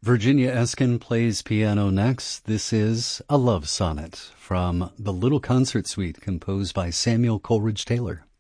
Virginia Eskin plays piano next. This is a love sonnet from the Little Concert Suite composed by Samuel Coleridge Taylor.